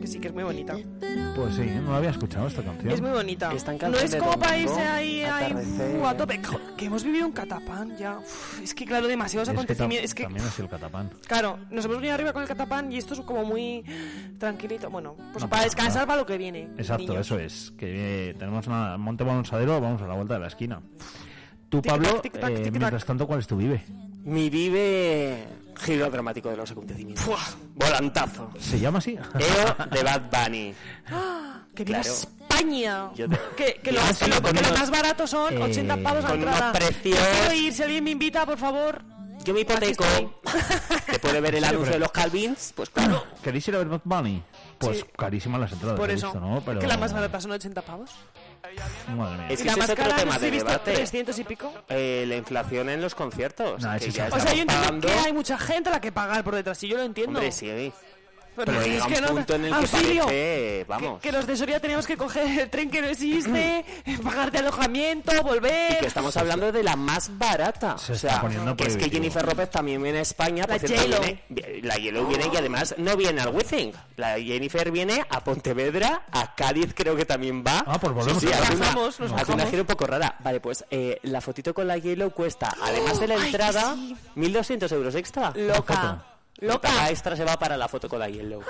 sí, que es muy bonita. Pues sí, no había escuchado esta canción. Es muy bonita. No es como para irse ahí a tope. Que hemos vivido un catapán ya. Es que claro, demasiados acontecimientos. También ha sido el catapán. Claro, nos hemos venido arriba con el catapán y esto es como muy tranquilito. Bueno, pues para descansar para lo que viene. Exacto, niños. Eso es. Que tenemos una Monte Balonsadero, vamos a la vuelta de la esquina. Tú, Pablo, mientras tanto, ¿cuál es tu vive? Mi vive... Giro dramático de los acontecimientos. Volantazo. ¿Se llama así? EO de Bad Bunny. ¡Que viva España! Que lo los más barato son 80 pavos a con entrada. unos precios... Quiero ir, si alguien me invita, por favor. Yo me hipoteco. Después de ver el anuncio de los Calvins, pues claro. ¿Queréis ir a ver Bad Bunny? Pues Sí. carísimas las entradas. Por he eso. visto, ¿no? Pero... Que la más barata son 80 pavos. Madre mía. Es Y que la ese más es otro cara, tema no sé de si he visto debate. 300 y pico. La inflación en los conciertos. Nah, que sí, ya sí. O sea, yo entiendo pagando... que hay mucha gente a la que pagar por detrás, y yo lo entiendo. Hombre, sí. Pero Pero llega un punto en el que auxilio, parece... Vamos. que los de Soria teníamos que coger el tren que no existe, pagarte alojamiento, volver... Y que estamos hablando de la más barata. Se o está sea, poniendo que es que prohibitivo. Jennifer López también viene a España. La por cierto, J-Lo. la Yellow viene y además no viene al Wizzing. La Jennifer viene a Pontevedra, a Cádiz creo que también va. Ah, pues volvemos Sí, a hace Nos una bajamos. gira un poco rara. Vale, pues la fotito con la Yellow cuesta, además de la entrada, 1.200 euros extra. Loca. La extra se va para la foto con la Yellow.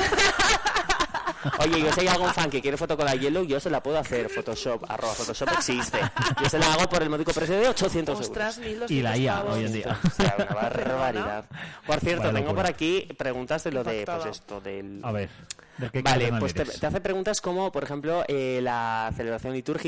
Oye, yo si hay algún fan que quiere foto con la Yellow, yo se la puedo hacer. Photoshop existe. Yo se la hago por el módico precio de 800 euros. Ostras, 1.200 Y la IA pavos. hoy en día. O sea, una barbaridad. Por cierto, Vaya tengo locura. por aquí preguntas de lo de, Impactada. pues esto, del... A ver, ¿de qué Vale, cardenal pues eres? te hace preguntas como, por ejemplo, la celebración litúrgica.